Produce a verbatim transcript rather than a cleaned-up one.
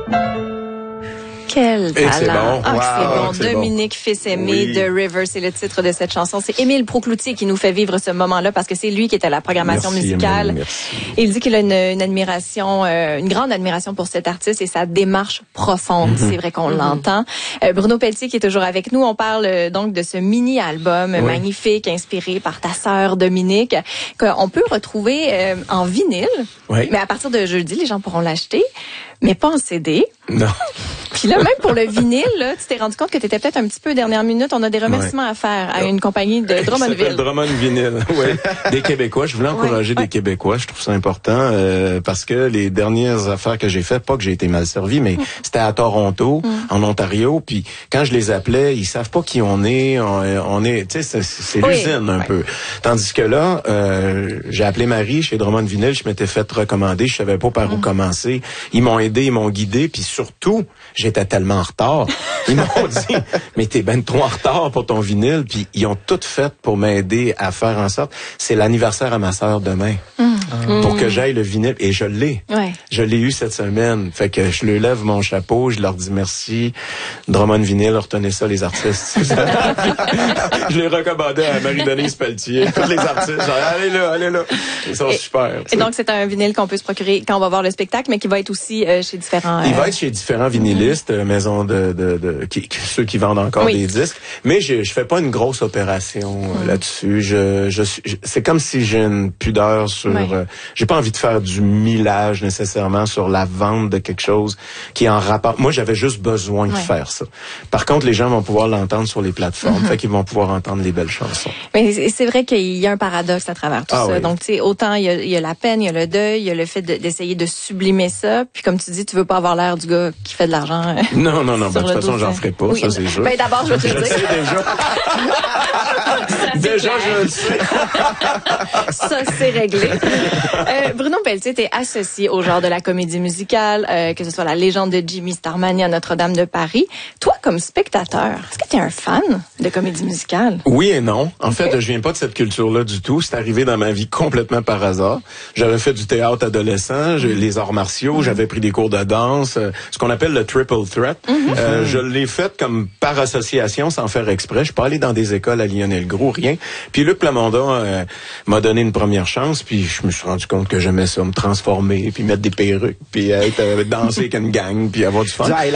Quel talent! C'est bon. Ah, Wow, c'est bon. c'est Dominique bon. Fils-Aimé Oui. de River, c'est le titre de cette chanson. C'est Émile Proucloutier qui nous fait vivre ce moment-là parce que c'est lui qui était à la programmation Merci, musicale. Émile, merci. Il dit qu'il a une, une admiration, euh, une grande admiration pour cet artiste et sa démarche profonde. Mm-hmm. C'est vrai qu'on mm-hmm. l'entend. Euh, Bruno Pelletier qui est toujours avec nous. On parle euh, donc de ce mini-album oui. magnifique inspiré par ta sœur Dominique qu'on peut retrouver euh, en vinyle. Oui. Mais à partir de jeudi, les gens pourront l'acheter, mais pas en C D. Non. Puis là, même pour le vinyle, là, tu t'es rendu compte que tu étais peut-être un petit peu dernière minute. On a des remerciements ouais. à faire à une compagnie de Drummondville. Drummond Vinyl, oui. Des Québécois. Je voulais encourager ouais. des ouais. Québécois. Je trouve ça important euh, parce que les dernières affaires que j'ai faites, pas que j'ai été mal servi, mais mm. c'était à Toronto, mm. en Ontario. Puis quand je les appelais, ils savent pas qui on est. On, on est, tu sais, c'est, c'est oui. l'usine un ouais. peu. Tandis que là, euh, j'ai appelé Marie chez Drummond Vinyl. Je m'étais fait recommander. Je savais pas par mm. où commencer. Ils m'ont aidé, ils m'ont guidé. Puis surtout, j'étais tellement en retard. Ils m'ont dit, mais t'es ben trop en retard pour ton vinyle. Puis ils ont tout fait pour m'aider à faire en sorte. C'est l'anniversaire à ma sœur demain. Mmh. Pour que j'aille le vinyle. Et je l'ai. Ouais. Je l'ai eu cette semaine. Fait que je leur lève mon chapeau, je leur dis merci. Drummond Vinyl, retenez ça, les artistes. Je l'ai recommandé à Marie-Denise Pelletier. Tous les artistes. Genre, allez là, allez là. Ils sont et, super. Et donc, c'est un vinyle qu'on peut se procurer quand on va voir le spectacle, mais qui va être aussi euh, chez différents... Euh... Il va être chez différents vinylistes, euh, maisons de, de, de, qui, ceux qui vendent encore oui. des disques. Mais je, je fais pas une grosse opération euh, mmh. là-dessus. Je, je, je, c'est comme si j'ai une pudeur sur... Oui. Euh, j'ai pas envie de faire du millage nécessairement sur la vente de quelque chose qui est en rapport. Moi, j'avais juste besoin de oui. faire ça. Par contre, les gens vont pouvoir l'entendre sur les plateformes. Mmh. Fait qu'ils vont pouvoir entendre les belles chansons. Mais c'est vrai qu'il y a un paradoxe à travers tout ah, ça. Oui. Donc, tu sais, autant il y, a, il y a la peine, il y a le deuil, il y a le fait de, d'essayer de sublimer ça. Puis comme tu dis, tu veux pas avoir l'air du gars qui fait de l'argent. Euh, non, non, non. Ben, de toute façon, j'en ferai pas. Oui. Ça, c'est sûr. Ben, d'abord, je vais te je le dire. Je sais déjà. Déjà, je le sais. Ça, c'est réglé. Euh, Bruno Pelletier, t'es associé au genre de la comédie musicale, euh, que ce soit La Légende de Jimmy, Starmania, Notre-Dame de Paris. Toi, comme spectateur, est-ce que t'es un fan de comédie musicale? Oui et non. En okay. fait, je viens pas de cette culture-là du tout. C'est arrivé dans ma vie complètement par hasard. J'avais fait du théâtre adolescent, j'ai les arts martiaux, mm-hmm. j'avais pris des cours de danse, euh, ce qu'on appelle le triple threat. Mm-hmm. Euh, je l'ai fait comme par association, sans faire exprès. Je suis pas allé dans des écoles à Lionel-Gros, rien. Puis Luc Plamondon euh, m'a donné une première chance, puis je me suis rendu compte que j'aimais ça, me transformer, puis mettre des perruques, puis être euh, danser avec une gang, puis avoir du fun.